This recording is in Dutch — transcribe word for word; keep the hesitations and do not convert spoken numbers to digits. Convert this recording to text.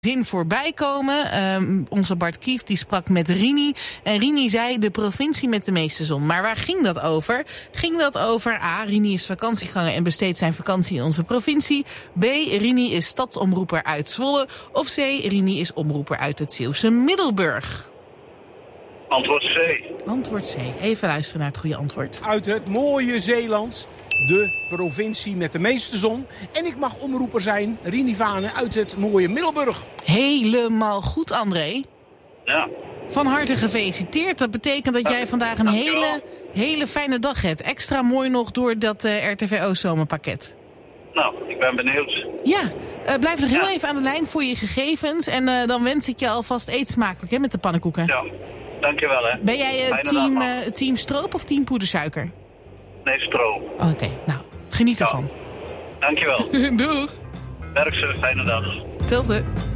zin voorbij komen. Um, onze Bart Kieft die sprak met Rini. En Rini zei de provincie met de meeste zon. Maar waar ging dat over? Ging dat over A. Rini is vakantieganger en besteedt zijn vakantie in onze provincie. B. Rini is stadsomroeper uit Zwolle. Of C. Rini is omroeper uit het Zeeuwse Middelburg. Antwoord C. Antwoord C. Even luisteren naar het goede antwoord. Uit het mooie Zeeland, de provincie met de meeste zon. En ik mag omroeper zijn, Rini Vane uit het mooie Middelburg. Helemaal goed, André. Ja. Van harte gefeliciteerd. Dat betekent dat jij vandaag een hele, hele fijne dag hebt. Extra mooi nog door dat uh, R T V O-zomerpakket. Nou, ik ben benieuwd. Ja, uh, blijf nog heel Ja. even aan de lijn voor je gegevens. En uh, dan wens ik je alvast eet smakelijk hè, met de pannenkoeken. Ja, dankjewel hè. Ben jij uh, Fijne team, dag, uh, team stroop of team poedersuiker? Nee, stroom. Oké, okay, nou, geniet Ja. ervan. Dankjewel. Doeg. Werk ze, fijne dag. Hetzelfde.